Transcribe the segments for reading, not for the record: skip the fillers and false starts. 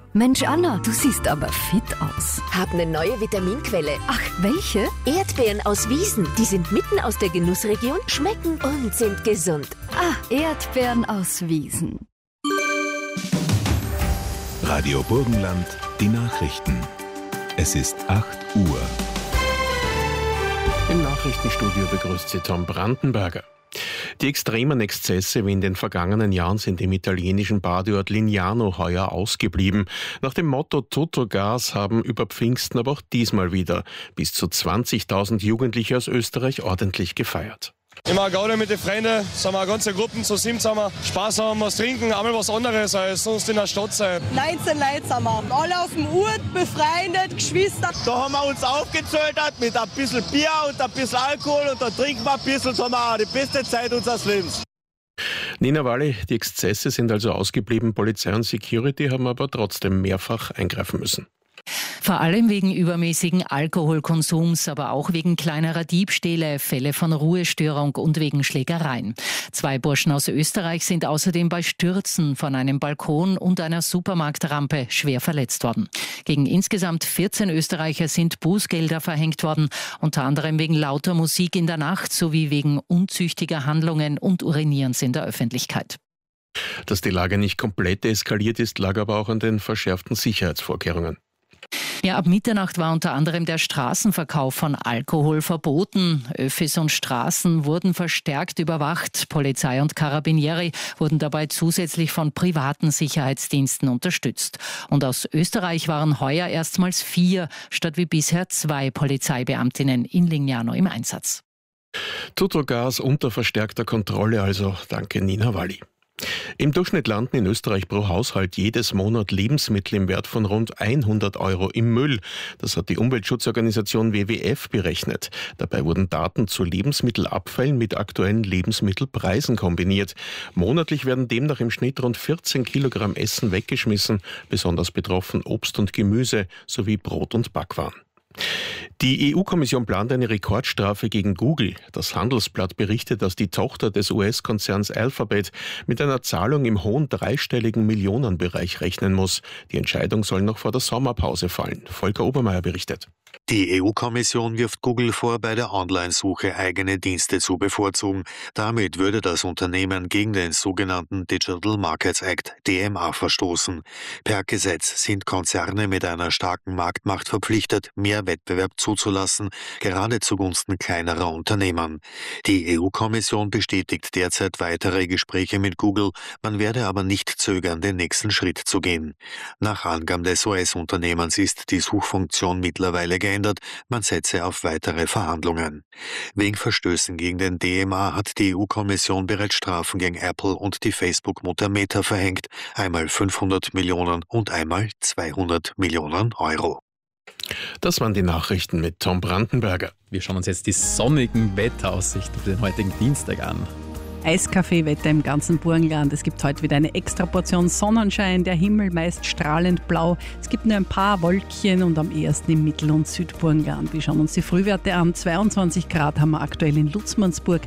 Mensch Anna, du siehst aber fit aus. Hab eine neue Vitaminquelle. Ach, welche? Erdbeeren aus Wiesen. Die sind mitten aus der Genussregion, schmecken und sind gesund. Ah, Erdbeeren aus Wiesen. Radio Burgenland, die Nachrichten. Es ist 8 Uhr. Im Nachrichtenstudio begrüßt Sie Tom Brandenberger. Die extremen Exzesse wie in den vergangenen Jahren sind im italienischen Badeort Lignano heuer ausgeblieben. Nach dem Motto Tutto Gas haben über Pfingsten aber auch diesmal wieder bis zu 20.000 Jugendliche aus Österreich ordentlich gefeiert. Immer Gaude mit den Freunden, sind wir eine ganze Gruppe, zu 7 zusammen. Spaß haben, was trinken, einmal was anderes als sonst in der Stadt sein. 19 Leute sind wir. Alle auf dem Ort, befreundet, Geschwister. Da haben wir uns aufgezöllert mit ein bisschen Bier und ein bisschen Alkohol und da trinken wir ein bisschen, so haben wir auch die beste Zeit unseres Lebens. Nina Walli, die Exzesse sind also ausgeblieben. Polizei und Security haben aber trotzdem mehrfach eingreifen müssen. Vor allem wegen übermäßigen Alkoholkonsums, aber auch wegen kleinerer Diebstähle, Fälle von Ruhestörung und wegen Schlägereien. 2 Burschen aus Österreich sind außerdem bei Stürzen von einem Balkon und einer Supermarktrampe schwer verletzt worden. Gegen insgesamt 14 Österreicher sind Bußgelder verhängt worden, unter anderem wegen lauter Musik in der Nacht sowie wegen unzüchtiger Handlungen und Urinierens in der Öffentlichkeit. Dass die Lage nicht komplett eskaliert ist, lag aber auch an den verschärften Sicherheitsvorkehrungen. Ja, ab Mitternacht war unter anderem der Straßenverkauf von Alkohol verboten. Öffis und Straßen wurden verstärkt überwacht. Polizei und Carabinieri wurden dabei zusätzlich von privaten Sicherheitsdiensten unterstützt. Und aus Österreich waren heuer erstmals 4 statt wie bisher 2 Polizeibeamtinnen in Lignano im Einsatz. Tutto Gas unter verstärkter Kontrolle also. Danke Nina Walli. Im Durchschnitt landen in Österreich pro Haushalt jedes Monat Lebensmittel im Wert von rund 100 € im Müll. Das hat die Umweltschutzorganisation WWF berechnet. Dabei wurden Daten zu Lebensmittelabfällen mit aktuellen Lebensmittelpreisen kombiniert. Monatlich werden demnach im Schnitt rund 14 Kilogramm Essen weggeschmissen, besonders betroffen Obst und Gemüse sowie Brot und Backwaren. Die EU-Kommission plant eine Rekordstrafe gegen Google. Das Handelsblatt berichtet, dass die Tochter des US-Konzerns Alphabet mit einer Zahlung im hohen dreistelligen Millionenbereich rechnen muss. Die Entscheidung soll noch vor der Sommerpause fallen. Volker Obermeier berichtet. Die EU-Kommission wirft Google vor, bei der Online-Suche eigene Dienste zu bevorzugen. Damit würde das Unternehmen gegen den sogenannten Digital Markets Act, DMA, verstoßen. Per Gesetz sind Konzerne mit einer starken Marktmacht verpflichtet, mehr Wettbewerb zuzulassen, gerade zugunsten kleinerer Unternehmen. Die EU-Kommission bestätigt derzeit weitere Gespräche mit Google, man werde aber nicht zögern, den nächsten Schritt zu gehen. Nach Angaben des US-Unternehmens ist die Suchfunktion mittlerweile geändert, man setze auf weitere Verhandlungen. Wegen Verstößen gegen den DMA hat die EU-Kommission bereits Strafen gegen Apple und die Facebook-Mutter Meta verhängt, einmal 500 Millionen und einmal 200 Millionen Euro. Das waren die Nachrichten mit Tom Brandenberger. Wir schauen uns jetzt die sonnigen Wetteraussichten für den heutigen Dienstag an. Eiskaffeewetter im ganzen Burgenland. Es gibt heute wieder eine extra Portion Sonnenschein, der Himmel meist strahlend blau. Es gibt nur ein paar Wolkchen und am ehesten im Mittel- und Südburgenland. Wir schauen uns die Frühwerte an. 22 Grad haben wir aktuell in Lutzmannsburg,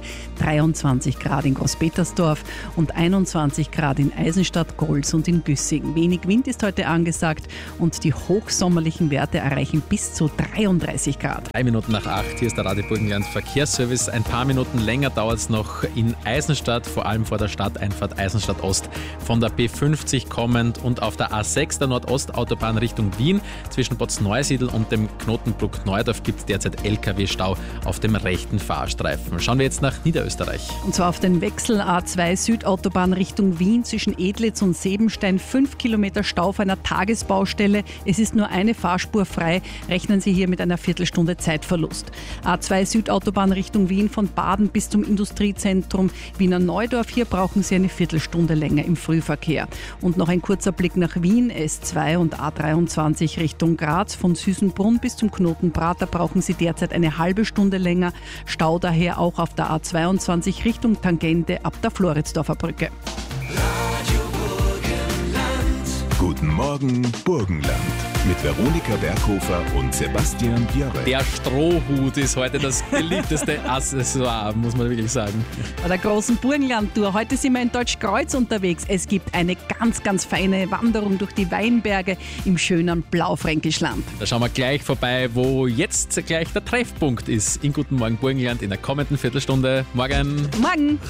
23 Grad in Großpetersdorf und 21 Grad in Eisenstadt, Gols und in Büssing. Wenig Wind ist heute angesagt und die hochsommerlichen Werte erreichen bis zu 33 Grad. 3 Minuten nach 8, hier ist der Radio Burgenland Verkehrsservice. Ein paar Minuten länger dauert es noch in Eisenstadt, vor allem vor der Stadteinfahrt Eisenstadt Ost, von der B50 kommend und auf der A6 der Nordostautobahn Richtung Wien. Zwischen Botzneusiedl und dem Knotenbruck Neudorf gibt es derzeit LKW-Stau auf dem rechten Fahrstreifen. Schauen wir jetzt nach Niederösterreich. Und zwar auf den Wechsel A2 Südautobahn Richtung Wien zwischen Edlitz und Sebenstein. 5 Kilometer Stau auf einer Tagesbaustelle. Es ist nur eine Fahrspur frei. Rechnen Sie hier mit einer Viertelstunde Zeitverlust. A2 Südautobahn Richtung Wien von Baden bis zum Industriezentrum Wiener Neudorf. Hier brauchen Sie eine Viertelstunde länger im Frühverkehr. Und noch ein kurzer Blick nach Wien, S2 und A23 Richtung Graz. Von Süßenbrunn bis zum Knoten Prater brauchen Sie derzeit eine halbe Stunde länger. Stau daher auch auf der A22 Richtung Tangente ab der Floridsdorfer Brücke. Guten Morgen, Burgenland. mit Veronika Berghofer und Sebastian Björre. Der Strohhut ist heute das beliebteste Accessoire, muss man wirklich sagen. Bei der großen Burgenlandtour. Heute sind wir in Deutschkreuz unterwegs. Es gibt eine ganz, ganz feine Wanderung durch die Weinberge im schönen Blaufränkischland. Da schauen wir gleich vorbei, wo jetzt gleich der Treffpunkt ist in Guten Morgen Burgenland in der kommenden Viertelstunde. Morgen! Morgen!